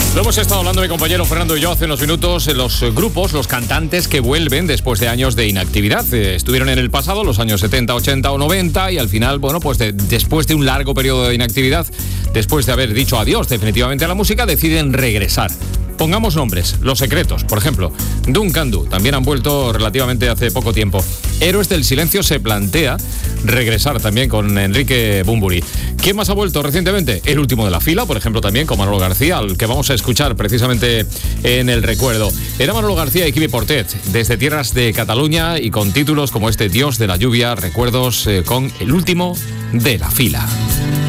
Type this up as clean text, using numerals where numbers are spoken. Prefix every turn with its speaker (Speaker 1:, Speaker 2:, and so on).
Speaker 1: Lo hemos estado hablando mi compañero Fernando y yo hace unos minutos, los grupos, los cantantes que vuelven después de años de inactividad. Estuvieron en el pasado, los años 70, 80 o 90, y al final, bueno, pues después de un largo periodo de inactividad, después de haber dicho adiós definitivamente a la música, deciden regresar. Pongamos nombres, Los Secretos, por ejemplo. Duncan Du, también han vuelto relativamente hace poco tiempo. Héroes del Silencio se plantea regresar también con Enrique Bunbury. ¿Quién más ha vuelto recientemente? El Último de la Fila, por ejemplo, también con Manolo García, al que vamos a escuchar precisamente en el recuerdo. Era Manolo García y Quimi Portet, desde tierras de Cataluña y con títulos como este Dios de la lluvia, recuerdos con El Último de la Fila.